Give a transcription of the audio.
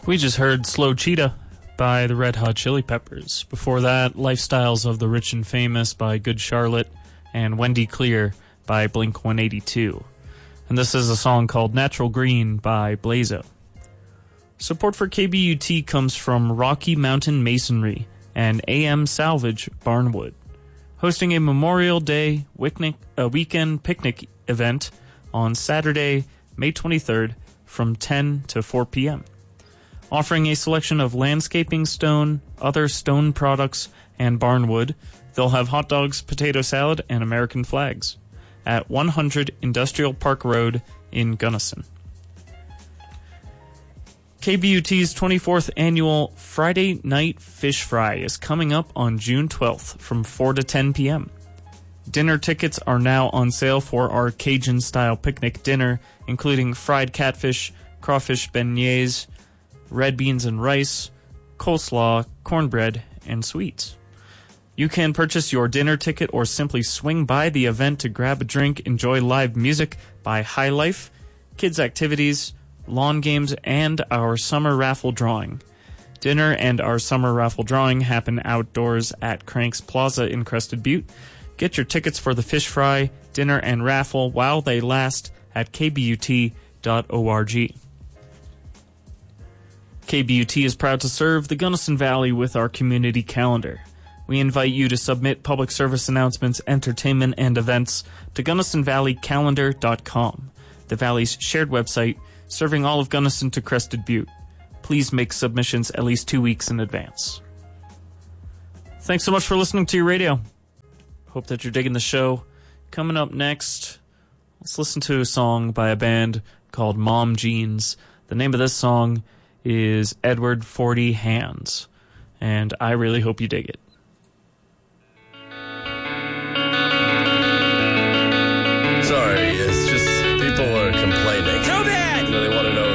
We just heard Slow Cheetah by the Red Hot Chili Peppers. Before that, Lifestyles of the Rich and Famous by Good Charlotte and Wendy Clear by Blink-182. And this is a song called Natural Green by Blazo. Support for KBUT comes from Rocky Mountain Masonry and AM Salvage Barnwood, hosting a Memorial Day weekend picnic event on Saturday, May 23rd from 10 to 4 p.m. Offering a selection of landscaping stone, other stone products, and barnwood, they'll have hot dogs, potato salad, and American flags at 100 Industrial Park Road in Gunnison. KBUT's 24th annual Friday Night Fish Fry is coming up on June 12th from 4 to 10 p.m. Dinner tickets are now on sale for our Cajun-style picnic dinner, including fried catfish, crawfish beignets, red beans and rice, coleslaw, cornbread, and sweets. You can purchase your dinner ticket or simply swing by the event to grab a drink, enjoy live music by High Life, kids' activities, lawn games, and our summer raffle drawing. Dinner and our summer raffle drawing happen outdoors at Cranks Plaza in Crested Butte. Get your tickets for the fish fry, dinner, and raffle while they last at kbut.org. KBUT is proud to serve the Gunnison Valley with our community calendar. We invite you to submit public service announcements, entertainment, and events to GunnisonValleyCalendar.com, the Valley's shared website serving all of Gunnison to Crested Butte. Please make submissions at least 2 weeks in advance. Thanks so much for listening to your radio. Hope that you're digging the show. Coming up next, let's listen to a song by a band called Mom Jeans. The name of this song is Edward 40 Hands, and I really hope you dig it. Sorry, it's just people are complaining. COVID! They want to know